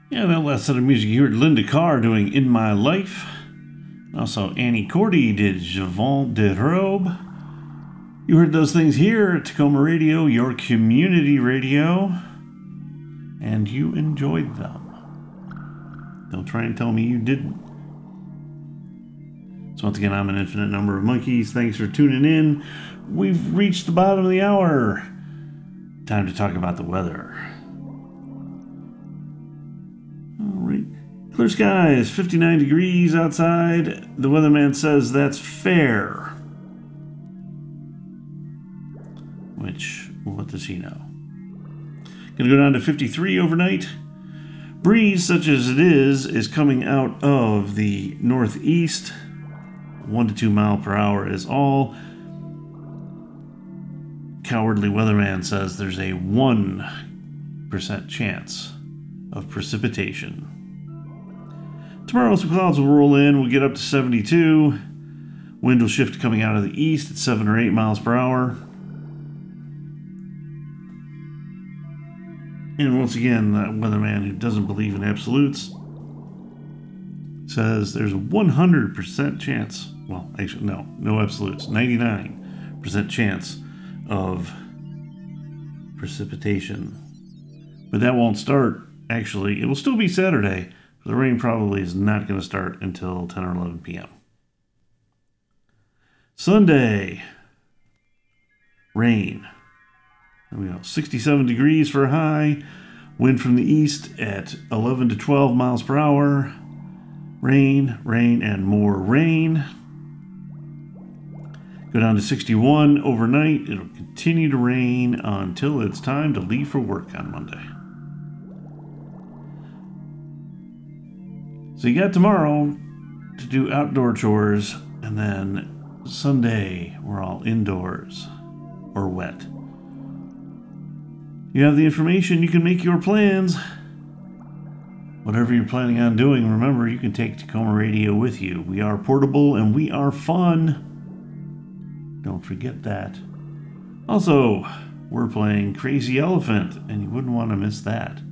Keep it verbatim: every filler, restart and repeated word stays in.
Yeah, that last set of music you heard Linda Carr doing In My Life. Also, Annie Cordy did Javant de Robe. You heard those things here at Tacoma Radio, your community radio, and you enjoyed them. Don't try and tell me you didn't. So once again, I'm an infinite number of monkeys. Thanks for tuning in. We've reached the bottom of the hour. Time to talk about the weather. All right. Clear skies, fifty-nine degrees outside. The weatherman says that's fair. Which, what does he know? Gonna go down to fifty-three overnight. Breeze, such as it is, is coming out of the northeast. One to two mile per hour is all. Cowardly weatherman says there's a one percent chance of precipitation. Tomorrow some clouds will roll in. We'll get up to seventy-two. Wind will shift coming out of the east at seven or eight miles per hour. And once again, that weatherman who doesn't believe in absolutes says there's a one hundred percent chance, well, actually, no, no absolutes, ninety-nine percent chance of precipitation. But that won't start, actually. It will still be Saturday, but the rain probably is not going to start until ten or eleven p.m. Sunday, rain. There we go, sixty-seven degrees for a high, wind from the east at eleven to twelve miles per hour. Rain, rain, and more rain. Go down to sixty-one overnight. It'll continue to rain until it's time to leave for work on Monday. So you got tomorrow to do outdoor chores, and then Sunday we're all indoors or wet. You have the information, you can make your plans. Whatever you're planning on doing, remember, you can take Tacoma Radio with you. We are portable and we are fun. Don't forget that. Also, we're playing Crazy Elephant, and you wouldn't want to miss that.